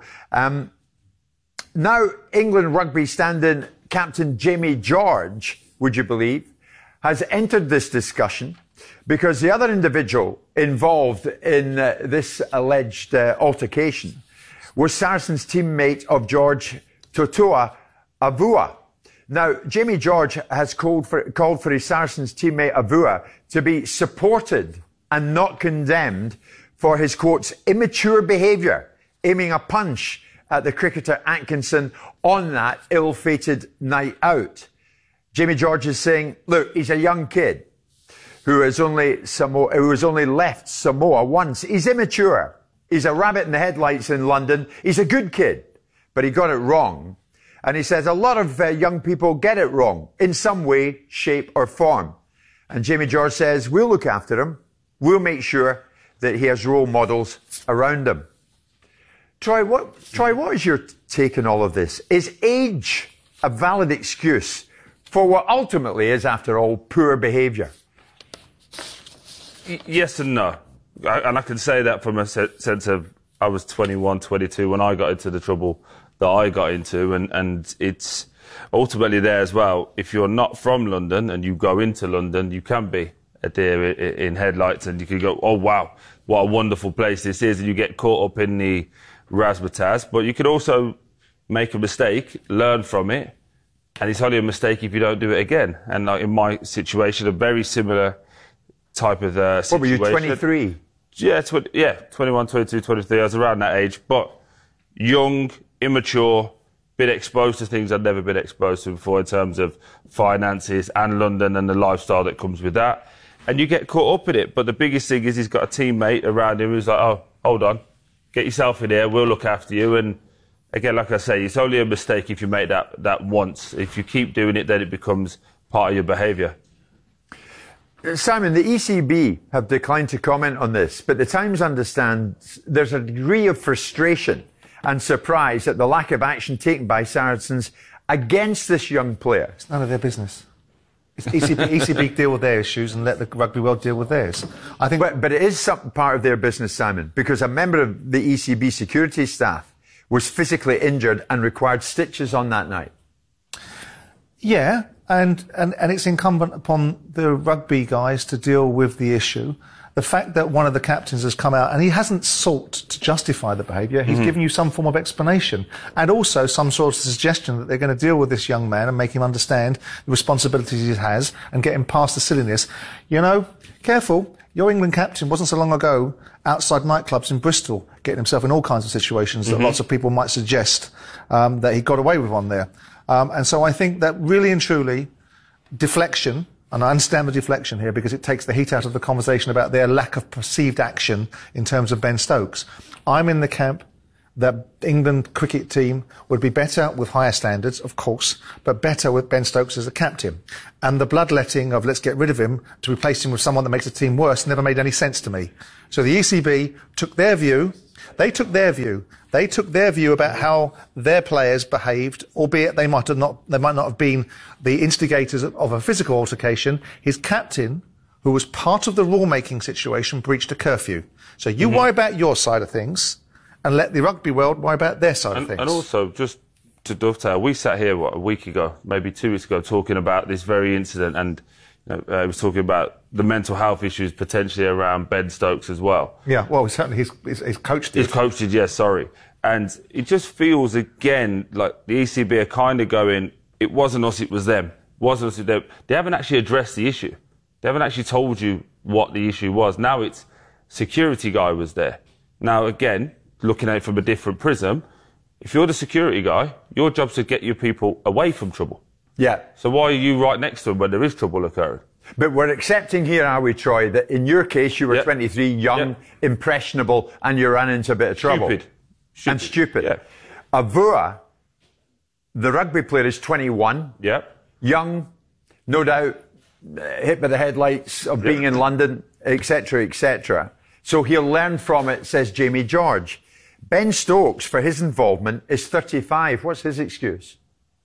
Now, England rugby stand-in captain Jamie George, would you believe, has entered this discussion because the other individual involved in this alleged altercation was Saracens teammate of George, Totoa Avua. Now, Jamie George has called for his Saracens teammate Avua to be supported and not condemned for his, quotes, immature behaviour, aiming a punch at the cricketer Atkinson on that ill-fated night out. Jamie George is saying, look, he's a young kid who has only left Samoa once. He's immature. He's a rabbit in the headlights in London. He's a good kid, but he got it wrong. And he says a lot of young people get it wrong in some way, shape or form. And Jamie George says, we'll look after him. We'll make sure that he has role models around him. Troy, what is your take on all of this? Is age a valid excuse for what ultimately is, after all, poor behaviour? Yes and no. And I can say that from a sense of I was 21, 22 when I got into the trouble that I got into, and it's ultimately there as well. If you're not from London and you go into London, you can be a deer in headlights, and you can go, oh wow, what a wonderful place this is, and you get caught up in the razzmatazz. But you could also make a mistake, learn from it, and it's only a mistake if you don't do it again. And like in my situation, a very similar type of situation. What were you, 23? Yeah, 21, 22, 23. I was around that age, but young, immature, been exposed to things I'd never been exposed to before in terms of finances and London and the lifestyle that comes with that. And you get caught up in it. But the biggest thing is he's got a teammate around him who's like, oh, hold on, get yourself in here, we'll look after you. And again, like I say, it's only a mistake if you make that once. If you keep doing it, then it becomes part of your behaviour. Simon, the ECB have declined to comment on this, but the Times understands there's a degree of frustration and surprise at the lack of action taken by Saracens against this young player. It's none of their business. It's ECB deal with their issues and let the rugby world deal with theirs. I think, but it is some part of their business, Simon, because a member of the ECB security staff was physically injured and required stitches on that night. Yeah, and it's incumbent upon the rugby guys to deal with the issue. the fact that one of the captains has come out and he hasn't sought to justify the behaviour, he's given you some form of explanation and also some sort of suggestion that they're going to deal with this young man and make him understand the responsibilities he has and get him past the silliness. You know, careful, your England captain wasn't so long ago outside nightclubs in Bristol getting himself in all kinds of situations that lots of people might suggest that he got away with one there. And so I think that really and truly deflection, and I understand the deflection here because it takes the heat out of the conversation about their lack of perceived action in terms of Ben Stokes. I'm in the camp that England cricket team would be better with higher standards, of course, but better with Ben Stokes as a captain. And the bloodletting of let's get rid of him to replace him with someone that makes the team worse never made any sense to me. So the ECB took their view. They took their view about how their players behaved, albeit they might not have been the instigators of a physical altercation. His captain, who was part of the rule-making situation, breached a curfew. So you worry about your side of things and let the rugby world worry about their side of things. And also, just to dovetail, we sat here, a week ago, maybe 2 weeks ago, talking about this very incident, and I was talking about the mental health issues potentially around Ben Stokes as well. Yeah, well, certainly his coach did. His coach did, yes, sorry. And it just feels, again, like the ECB are kind of going, it wasn't us, it was them. It wasn't us, they haven't actually addressed the issue. They haven't actually told you what the issue was. Now it's security guy was there. Now, again, looking at it from a different prism, if you're the security guy, your job's to get your people away from trouble. Yeah. So why are you right next to them when there is trouble occurring? But we're accepting here, are we, Troy, that in your case you were 23, young, impressionable, and you ran into a bit of trouble. Stupid. Yeah. Avua, the rugby player, is 21. Young, no doubt, hit by the headlights of being in London, etc., etc. So he'll learn from it, says Jamie George. Ben Stokes, for his involvement, is 35. What's his excuse?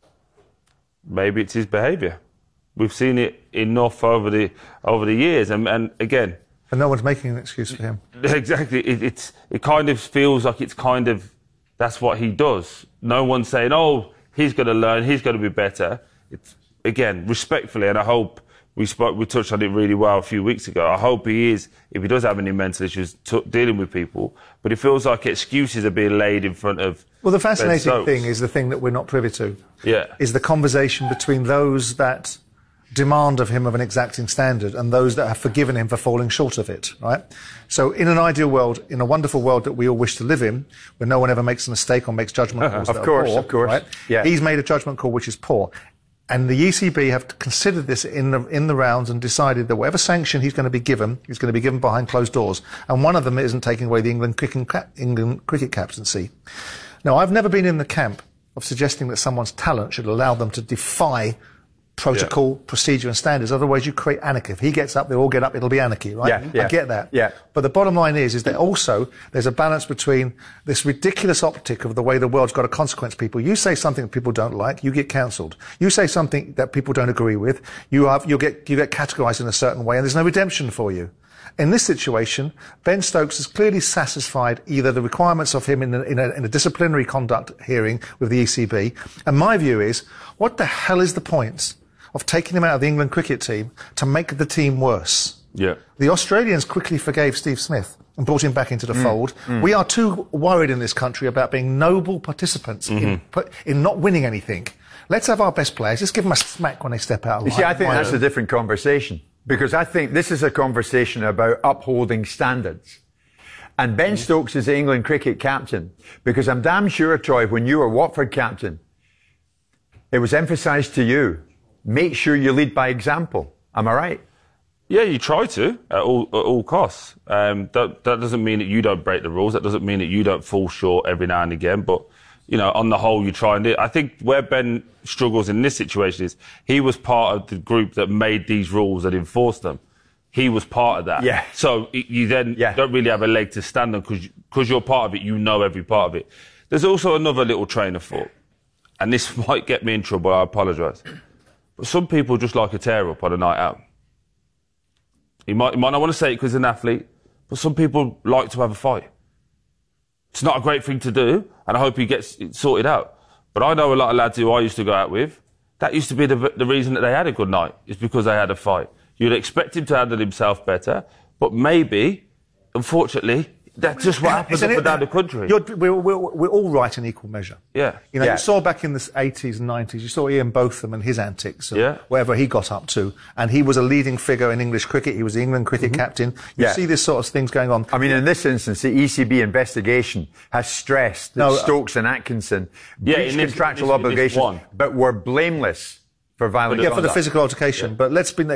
Maybe it's his behaviour. We've seen it enough over the years, and again. And no one's making an excuse for him. Exactly. It kind of feels like it's kind of that's what he does. No one's saying, oh, he's going to learn, he's going to be better. It's again respectfully, and I hope we touched on it really well a few weeks ago. I hope he is, if he does have any mental issues, dealing with people. But it feels like excuses are being laid in front of. Well, the fascinating thing is the thing that we're not privy to. Yeah. Is the conversation between those that demand of him of an exacting standard and those that have forgiven him for falling short of it, right? So in an ideal world, in a wonderful world that we all wish to live in, where no one ever makes a mistake or makes judgment calls that are poor, of course. Right? Yeah. He's made a judgment call which is poor. And the ECB have considered this in the rounds and decided that whatever sanction he's going to be given, he's going to be given behind closed doors. And one of them isn't taking away the England cricket captaincy. Now, I've never been in the camp of suggesting that someone's talent should allow them to defy protocol, procedure and standards. Otherwise, you create anarchy. If he gets up, they all get up, it'll be anarchy, right? I get that. Yeah. But the bottom line is that also there's a balance between this ridiculous optic of the way the world's got to consequence people. You say something that people don't like, you get cancelled. You say something that people don't agree with, you get categorised in a certain way, and there's no redemption for you. In this situation, Ben Stokes has clearly satisfied either the requirements of him in a disciplinary conduct hearing with the ECB, and my view is, what the hell is the point of taking him out of the England cricket team to make the team worse? Yeah. The Australians quickly forgave Steve Smith and brought him back into the fold. We are too worried in this country about being noble participants in not winning anything. Let's have our best players. Just give them a smack when they step out of line. You see, I think that's a different conversation, because I think this is a conversation about upholding standards. And Ben Stokes is the England cricket captain, because I'm damn sure, Troy, when you were Watford captain, it was emphasised to you, make sure you lead by example. Am I right? Yeah, you try to at all costs. That doesn't mean that you don't break the rules. That doesn't mean that you don't fall short every now and again. But on the whole, you try and do it. I think where Ben struggles in this situation is he was part of the group that made these rules and enforced them. He was part of that. Yeah. So you then don't really have a leg to stand on because you're part of it. You know every part of it. There's also another little train of thought, and this might get me in trouble. I apologise. But some people just like a tear up on a night out. You might not want to say it because he's an athlete, but some people like to have a fight. It's not a great thing to do, and I hope he gets it sorted out. But I know a lot of lads who I used to go out with, that used to be the reason that they had a good night, is because they had a fight. You'd expect him to handle himself better, But maybe, unfortunately, that's just what happens up and down the country. We're all right in equal measure. Yeah. You know, you saw back in the 80s and 90s, you saw Ian Botham and his antics, wherever he got up to, and he was a leading figure in English cricket. He was the England cricket captain. You see this sort of things going on. I mean, in this instance, the ECB investigation has stressed that Stokes and Atkinson breached contractual obligations, but were blameless for violent conduct. For the physical altercation. But let's be,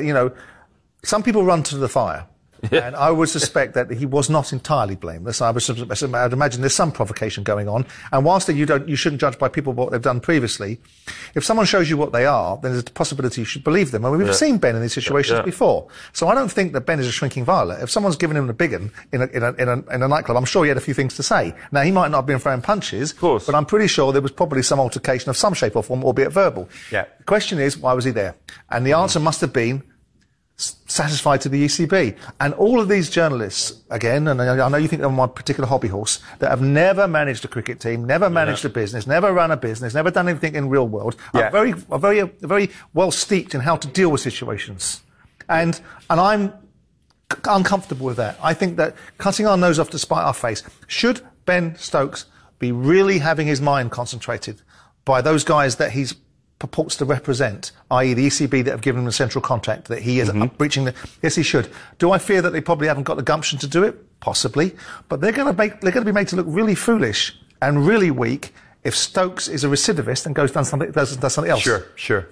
some people run to the fire. And I would suspect that he was not entirely blameless. I'd imagine there's some provocation going on. And whilst you shouldn't judge by people what they've done previously, if someone shows you what they are, then there's a possibility you should believe them. And we've seen Ben in these situations before. So I don't think that Ben is a shrinking violet. If someone's given him the big one in a nightclub, I'm sure he had a few things to say. Now, he might not have been throwing punches, but I'm pretty sure there was probably some altercation of some shape or form, albeit verbal. Yeah. The question is, why was he there? And the answer must have been satisfied to the ECB. And all of these journalists, again, and I know you think they're my particular hobby horse, that have never managed a cricket team, never managed a business, never run a business, never done anything in real world, are very well steeped in how to deal with situations. And I'm uncomfortable with that. I think that cutting our nose off to spite our face, should Ben Stokes be really having his mind concentrated by those guys that he's purports to represent, i.e. the ECB that have given him a central contract, that he is breaching the... Yes, he should. Do I fear that they probably haven't got the gumption to do it? Possibly. But they're going to be made to look really foolish and really weak if Stokes is a recidivist and does something else. Sure.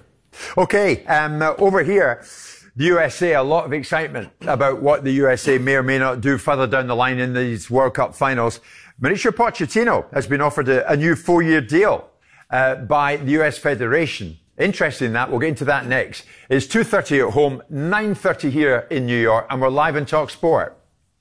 OK, over here, the USA, a lot of excitement about what the USA may or may not do further down the line in these World Cup finals. Mauricio Pochettino has been offered a new 4-year deal by the US Federation. Interesting in that, we'll get into that next. It's 2:30 at home, 9:30 here in New York, and we're live in Talk Sport.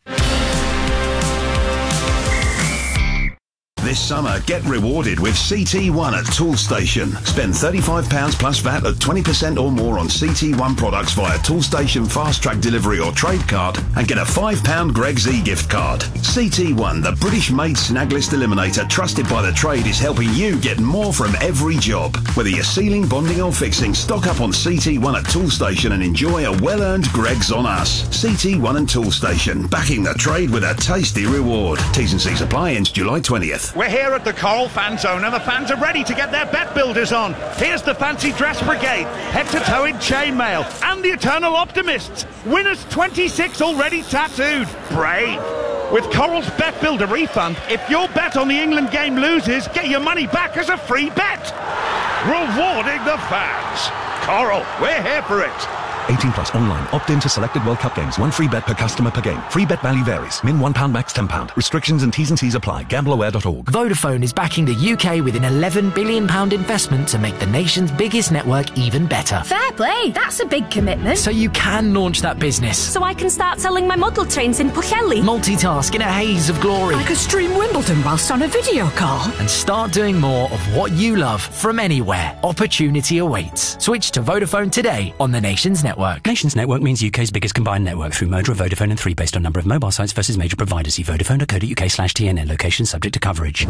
This summer, get rewarded with CT1 at Toolstation. Spend £35 plus VAT at 20% or more on CT1 products via Toolstation Fast Track Delivery or Trade Card and get a £5 Greg's e-gift card. CT1, the British-made snag list eliminator trusted by the trade, is helping you get more from every job. Whether you're sealing, bonding or fixing, stock up on CT1 at Toolstation and enjoy a well-earned Greg's on us. CT1 and Toolstation, backing the trade with a tasty reward. T's and C's apply, ends July 20th. We're here at the Coral Fan Zone and the fans are ready to get their bet builders on. Here's the Fancy Dress Brigade, head-to-toe in chainmail, and the Eternal Optimists. Winners 26 already tattooed. Brave. With Coral's Bet Builder refund, if your bet on the England game loses, get your money back as a free bet. Rewarding the fans. Coral, we're here for it. 18 plus online. Opt in to selected World Cup games. One free bet per customer per game. Free bet value varies. Min £1, max £10. Restrictions and T's and C's apply. GambleAware.org. Vodafone is backing the UK with an £11 billion investment to make the nation's biggest network even better. Fair play. That's a big commitment. So you can launch that business. So I can start selling my model trains in Pwllheli. Multitask in a haze of glory. I could stream Wimbledon whilst on a video call. And start doing more of what you love from anywhere. Opportunity awaits. Switch to Vodafone today on the Nations Network. Nations Network means UK's biggest combined network through merger of Vodafone and 3 based on number of mobile sites versus major providers. See vodafone.co.uk/TNN. Location subject to coverage.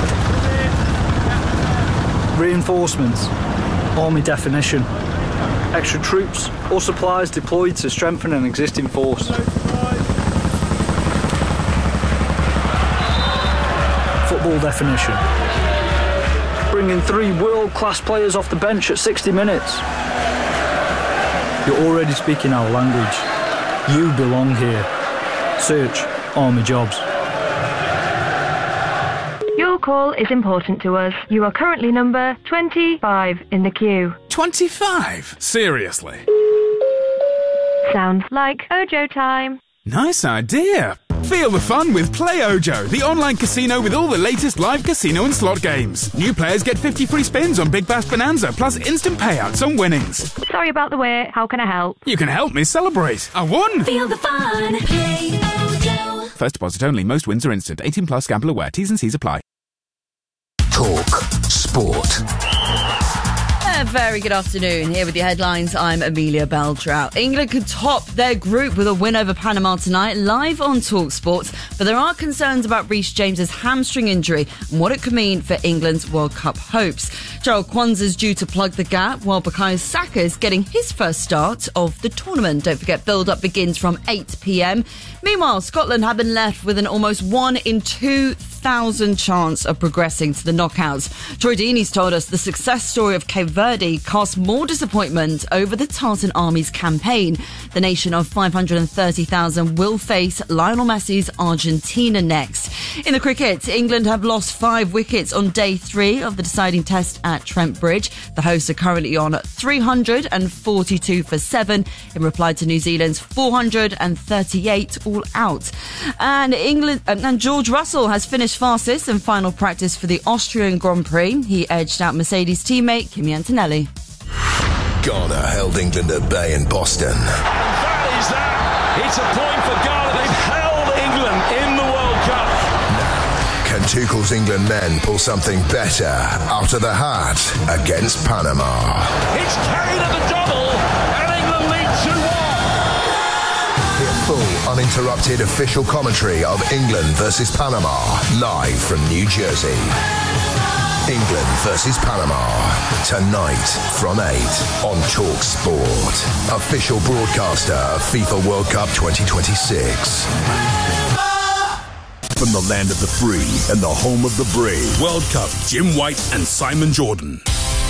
Reinforcements. Army definition. Extra troops or supplies deployed to strengthen an existing force. Football definition. Bringing 3 world-class players off the bench at 60 minutes. You're already speaking our language. You belong here. Search Army Jobs. Your call is important to us. You are currently number 25 in the queue. 25? Seriously? Sounds like Ojo time. Nice idea. Feel the fun with Play Ojo, the online casino with all the latest live casino and slot games. New players get 50 free spins on Big Bass Bonanza, plus instant payouts on winnings. Sorry about the wait. How can I help? You can help me celebrate. I won! Feel the fun. Play Ojo. First deposit only. Most wins are instant. 18 plus. Gamble aware. T's and C's apply. Talk Sport. A very good afternoon. Here with your headlines, I'm Amelia Beltrout. England could top their group with a win over Panama tonight, live on TalkSport. But there are concerns about Reece James's hamstring injury and what it could mean for England's World Cup hopes. Jarrell Quansah's due to plug the gap, while Bukayo Saka is getting his first start of the tournament. Don't forget, build-up begins from 8 p.m. Meanwhile, Scotland have been left with an almost 1 in 2,000 chance of progressing to the knockouts. Troy Deeney's told us the success story of Cape Verde casts more disappointment over the Tartan Army's campaign. The nation of 530,000 will face Lionel Messi's Argentina next. In the cricket, England have lost 5 wickets on day 3 of the deciding test at Trent Bridge. The hosts are currently on 342 for 7 in reply to New Zealand's 438 all out. And George Russell has finished fastest in final practice for the Austrian Grand Prix. He edged out Mercedes teammate Kimi Antonelli. Ghana held England at bay in Boston. That is that. It's a point for Ghana. They've held England in the World Cup. Now, can Tuchel's England men pull something better out of the hat against Panama? It's Kane at the double, and England lead 2-1. The full, uninterrupted official commentary of England versus Panama, live from New Jersey. England versus Panama, tonight from 8 on TalkSport. Official broadcaster of FIFA World Cup 2026. From the land of the free and the home of the brave. World Cup, Jim White and Simon Jordan.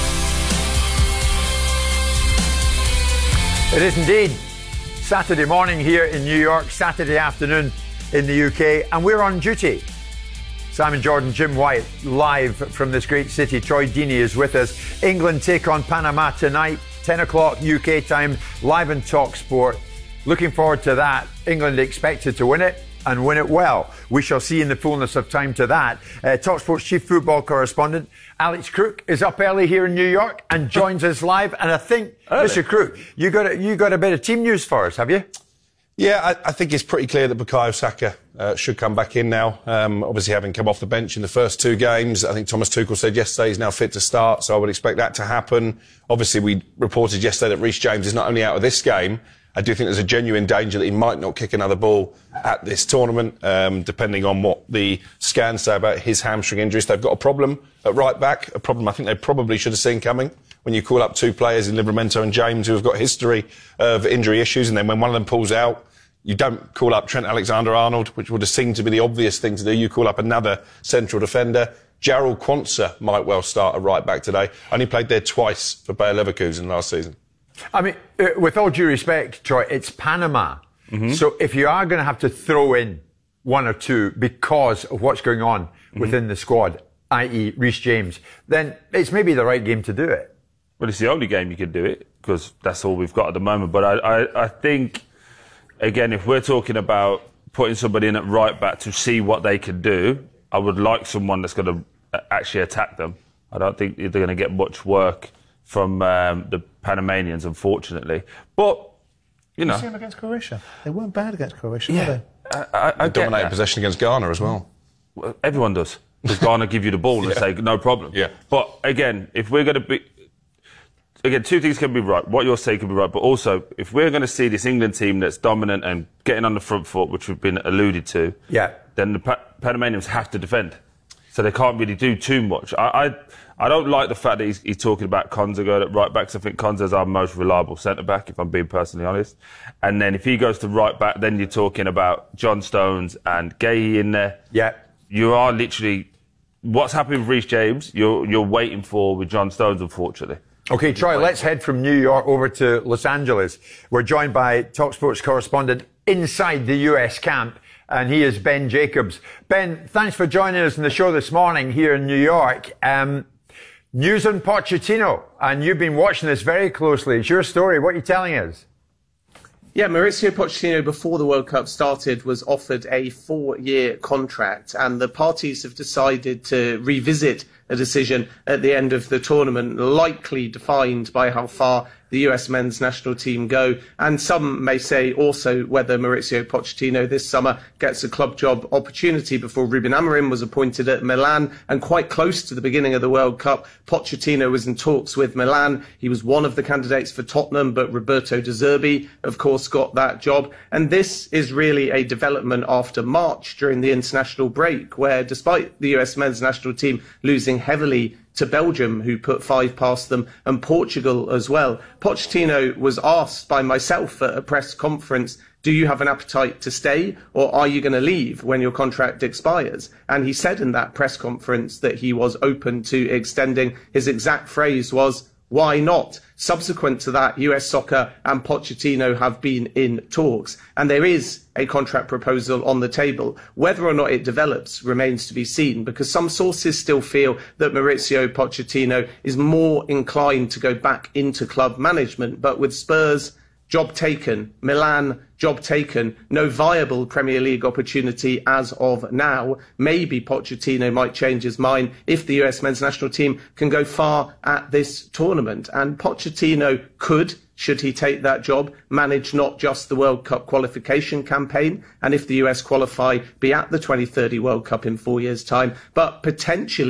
It is indeed Saturday morning here in New York, Saturday afternoon in the UK, and we're on duty. Simon Jordan, Jim White, live from this great city. Troy Deeney is with us. England take on Panama tonight, 10 o'clock UK time, live on TalkSport. Looking forward to that. England expected to win it and win it well. We shall see in the fullness of time to that. TalkSport's chief football correspondent, Alex Crook, is up early here in New York and joins us live. And I think, Mr. Crook, you got a bit of team news for us, have you? Yeah, I think it's pretty clear that Bukayo Saka should come back in now. Obviously, having come off the bench in the first 2 games, I think Thomas Tuchel said yesterday he's now fit to start, so I would expect that to happen. Obviously, we reported yesterday that Reece James is not only out of this game, I do think there's a genuine danger that he might not kick another ball at this tournament, depending on what the scans say about his hamstring injuries. They've got a problem at right back, a problem I think they probably should have seen coming. When you call up 2 players in Livramento and James who have got history of injury issues, and then when one of them pulls out, you don't call up Trent Alexander-Arnold, which would have seemed to be the obvious thing to do. You call up another central defender. Jarrell Quansah might well start at right back today. Only played there twice for Bayer Leverkusen last season. I mean, with all due respect, Troy, it's Panama. Mm-hmm. So if you are going to have to throw in 1 or 2 because of what's going on within the squad, i.e. Reece James, then it's maybe the right game to do it. Well, it's the only game you could do it because that's all we've got at the moment. But I think, again, if we're talking about putting somebody in at right back to see what they can do, I would like someone that's going to actually attack them. I don't think they're going to get much work from the Panamanians, unfortunately. But, you know. You see them against Croatia. They weren't bad against Croatia, were they? I dominated possession against Ghana as well. Everyone does. Does Ghana give you the ball and say, no problem? Yeah. But, again, if we're going to be... Again, 2 things can be right. What you're saying can be right. But also, if we're going to see this England team that's dominant and getting on the front foot, which we've been alluded to, then the Panamanians have to defend. So they can't really do too much. I don't like the fact that he's talking about Quansah going at right back, because I think Quansah's our most reliable centre-back, if I'm being personally honest. And then if he goes to right back, then you're talking about John Stones and Guéhi in there. Yeah. You are literally... What's happening with Reece James, you're waiting for with John Stones, unfortunately. OK, Troy, let's head from New York over to Los Angeles. We're joined by TalkSport's correspondent inside the US camp, and he is Ben Jacobs. Ben, thanks for joining us on the show this morning here in New York. News on Pochettino, and you've been watching this very closely. It's your story. What are you telling us? Yeah, Mauricio Pochettino, before the World Cup started, was offered a 4-year contract, and the parties have decided to revisit a decision at the end of the tournament, likely defined by how far the US men's national team go. And some may say also whether Maurizio Pochettino this summer gets a club job opportunity. Before Ruben Amorim was appointed at Milan, and quite close to the beginning of the World Cup, Pochettino was in talks with Milan. He was one of the candidates for Tottenham, but Roberto De Zerbi, of course, got that job. And this is really a development after March during the international break, where despite the US men's national team losing heavily to Belgium, who put 5 past them, and Portugal as well, Pochettino was asked by myself at a press conference, do you have an appetite to stay, or are you going to leave when your contract expires? And he said in that press conference that he was open to extending. His exact phrase was, why not? Subsequent to that, US Soccer and Pochettino have been in talks, and there is a contract proposal on the table. Whether or not it develops remains to be seen, because some sources still feel that Maurizio Pochettino is more inclined to go back into club management. But with Spurs, job taken, Milan, job taken, no viable Premier League opportunity as of now, maybe Pochettino might change his mind if the US men's national team can go far at this tournament. And Pochettino could, should he take that job, manage not just the World Cup qualification campaign, and if the US qualify, be at the 2030 World Cup in 4 years' time, but potentially